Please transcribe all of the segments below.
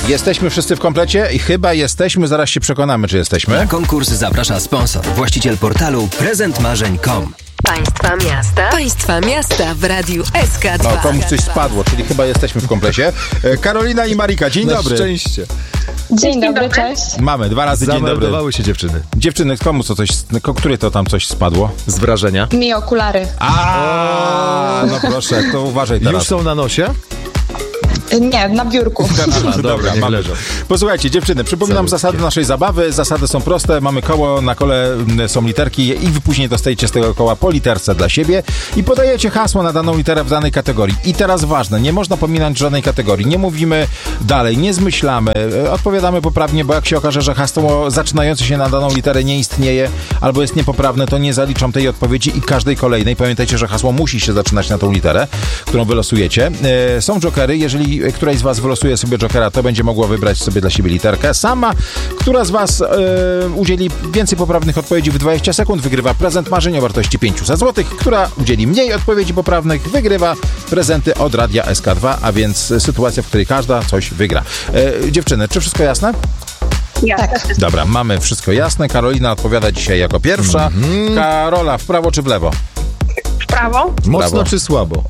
Jesteśmy wszyscy w komplecie i chyba jesteśmy, zaraz się przekonamy, czy jesteśmy. Na konkurs zaprasza sponsor, właściciel portalu prezentmarzeń.com. Państwa miasta w radiu SK2. No, komuś coś spadło, czyli chyba jesteśmy w komplecie. Karolina i Marika, dzień dobry. Na szczęście. Dzień dobry, cześć. Mamy 2 razy dzień dobry. Zameldowały się dziewczyny. Dziewczyny, komu co coś, który to tam coś spadło? Z wrażenia. Mi okulary. No proszę, to uważaj teraz. Już są na nosie? Nie, na biurku. Dobra, mamy. leżą. Posłuchajcie, dziewczyny, przypominam zasady naszej zabawy. Zasady są proste. Mamy koło, na kole są literki i wy później dostajecie z tego koła po literce dla siebie i podajecie hasło na daną literę w danej kategorii. I teraz ważne, nie można pominąć żadnej kategorii. Nie mówimy dalej, nie zmyślamy, odpowiadamy poprawnie, bo jak się okaże, że hasło zaczynające się na daną literę nie istnieje albo jest niepoprawne, to nie zaliczam tej odpowiedzi i każdej kolejnej. Pamiętajcie, że hasło musi się zaczynać na tą literę, którą wylosujecie. Są jokery, jeżeli któraś z was wylosuje sobie jokera, to będzie mogła wybrać sobie dla siebie literkę. Sama, która z was udzieli więcej poprawnych odpowiedzi w 20 sekund, wygrywa prezent marzeń o wartości 500 zł. Która udzieli mniej odpowiedzi poprawnych, wygrywa prezenty od Radia SK2, a więc sytuacja, w której każda coś wygra. Dziewczyny, czy wszystko jasne? Tak. Dobra, mamy wszystko jasne. Karolina odpowiada dzisiaj jako pierwsza. Karola, w prawo czy w lewo? W prawo? Mocno czy słabo?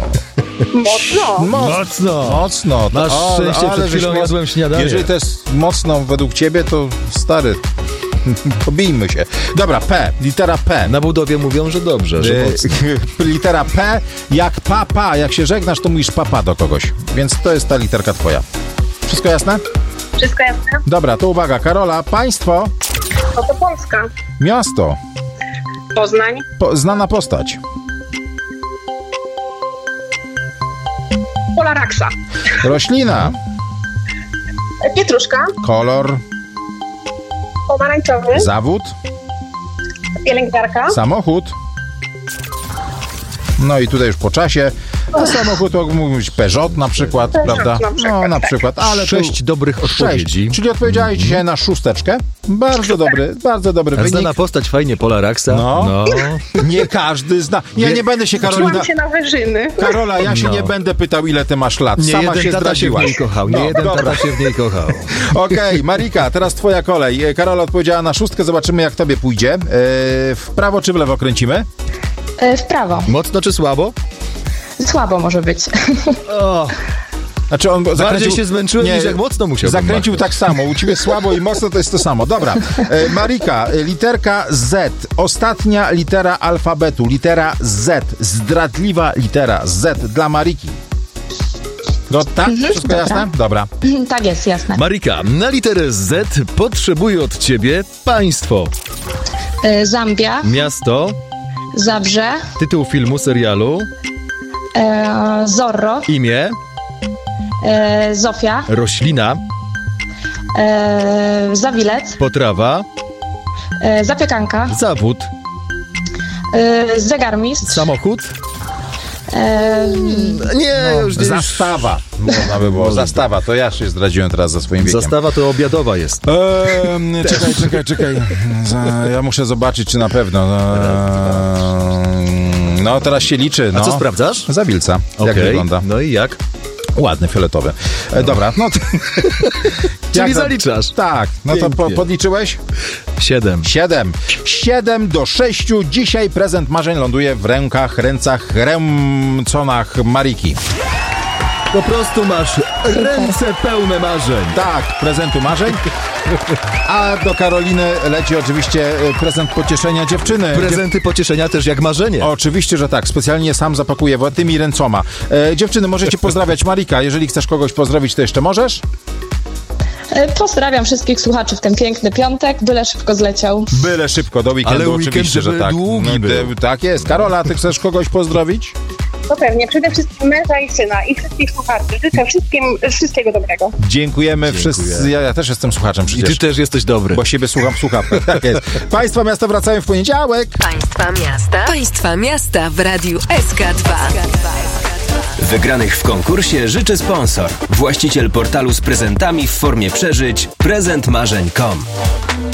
Mocno. Masz szczęście, przed chwilą jadłem śniadanie. Jeżeli to jest mocno według ciebie, to stary, pobijmy się. Dobra, P, litera P. Na budowie mówią, że dobrze, że mocno. Litera P, jak papa. Jak się żegnasz, to mówisz papa do kogoś. Więc to jest ta literka twoja. Wszystko jasne? Wszystko jasne? Dobra, to uwaga. Karola, państwo, No to Polska. miasto, Poznań. znana postać, Polaraksa. roślina, Pietruszka. kolor, Pomarańczowy. zawód, Pielęgniarka. samochód. No i tutaj już po czasie. A samochód to mógł być Peugeot na przykład, prawda? na przykład, No, na tak. przykład, ale 6 dobrych odpowiedzi. Czyli odpowiedziałeś dzisiaj na 6. Bardzo dobry wynik. Znana postać, fajnie, Polaraksa. No. Nie każdy zna. Ja nie będę się, Karolina... Czułam się na wyżyny. Karola, ja się nie będę pytał, ile ty masz lat. Nie Sama jeden się tata zdradziłaś. się w niej kochał. No, Nie jeden dobra. tata się w niej kochał. Okej, Marika, teraz twoja kolej. Karola odpowiedziała na 6, zobaczymy jak tobie pójdzie. W prawo czy w lewo kręcimy? W prawo. Mocno czy słabo? Słabo może być. O, Znaczy on bardziej się zmęczyłem niż jak mocno musiał. Zakręcił tak samo. U ciebie słabo i mocno to jest to samo. Dobra. Marika, literka Z. Ostatnia litera alfabetu. Litera Z. Zdradliwa litera Z dla Mariki. No tak? Wszystko dobra. jasne? Dobra. Tak jest, jasne. Marika, na literę Z potrzebuję od ciebie państwo, Zambia, miasto, Zabrze, tytuł filmu, serialu, Zorro, imię, Zofia, roślina, Zawilec, potrawa, Zapiekanka, zawód, Zegarmistrz, samochód. Nie, już nie. Zastawa. Można by było. Zastawa. To ja się zdradziłem teraz za swoim wiekiem. Zastawa to obiadowa jest. Czekaj. Ja muszę zobaczyć, czy na pewno. No, teraz się liczy. A No. co sprawdzasz? Zawilca. Jak Okej. wygląda? No i jak? Ładny, fioletowy. Dobra, no to... Czyli to- zaliczasz. Tak, no to Pięknie. podliczyłeś? 7. 7 do 6. Dzisiaj prezent marzeń ląduje w ręcach, ręconach Mariki. Po prostu masz ręce pełne marzeń. Tak, prezentu marzeń. A do Karoliny leci oczywiście prezent pocieszenia dziewczyny. Prezenty pocieszenia też jak marzenie. Oczywiście, że tak. Specjalnie sam zapakuję tymi ręcoma. Dziewczyny, możecie pozdrawiać Marika. Jeżeli chcesz kogoś pozdrowić, to jeszcze możesz? Pozdrawiam wszystkich słuchaczy w ten piękny piątek, byle szybko zleciał. Byle szybko, do weekendu Ale weekend, oczywiście, że żeby tak. długi był. Tak jest. Karola, ty chcesz kogoś pozdrowić? To pewnie. Przede wszystkim męża i syna i wszystkich słuchaczy. Życzę wszystkiego dobrego. Dziękujemy wszyscy. Ja też jestem słuchaczem I przecież. ty też jesteś dobry. Bo siebie słucham. Tak jest. Państwa miasta wracają w poniedziałek. Państwa miasta w radiu SK2. Wygranych w konkursie życzy sponsor, właściciel portalu z prezentami w formie przeżyć prezentmarzeń.com.